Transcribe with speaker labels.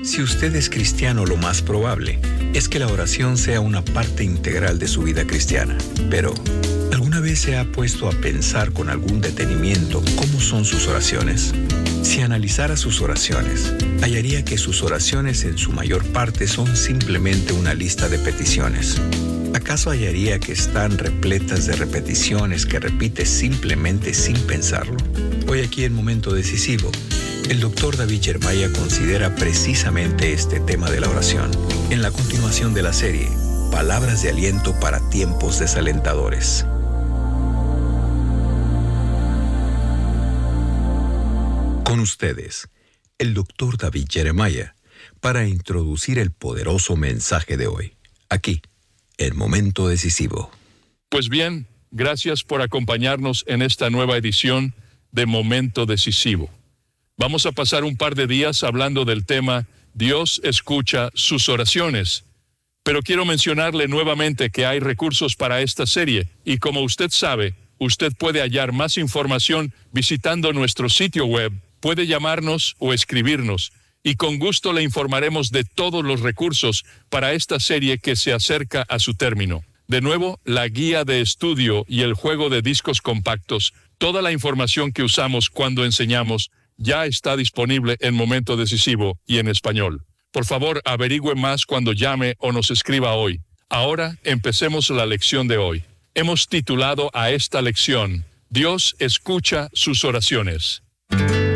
Speaker 1: Si usted es cristiano, lo más probable es que la oración sea una parte integral de su vida cristiana. Pero, ¿alguna vez se ha puesto a pensar con algún detenimiento cómo son sus oraciones? Si analizara sus oraciones, hallaría que sus oraciones en su mayor parte son simplemente una lista de peticiones. ¿Acaso hallaría que están repletas de repeticiones que repite simplemente sin pensarlo? Hoy aquí en Momento Decisivo, el Dr. David Jeremiah considera precisamente este tema de la oración en la continuación de la serie Palabras de Aliento para Tiempos Desalentadores. Con ustedes, el Dr. David Jeremiah, para introducir el poderoso mensaje de hoy, aquí, en Momento Decisivo.
Speaker 2: Pues bien, gracias por acompañarnos en esta nueva edición de Momento Decisivo. Vamos a pasar un par de días hablando del tema Dios escucha sus oraciones. Pero quiero mencionarle nuevamente que hay recursos para esta serie y como usted sabe, usted puede hallar más información visitando nuestro sitio web, puede llamarnos o escribirnos y con gusto le informaremos de todos los recursos para esta serie que se acerca a su término. De nuevo, la guía de estudio y el juego de discos compactos, toda la información que usamos cuando enseñamos, ya está disponible en Momento Decisivo y en español. Por favor, averigüe más cuando llame o nos escriba hoy. Ahora, empecemos la lección de hoy. Hemos titulado a esta lección, Dios escucha sus oraciones.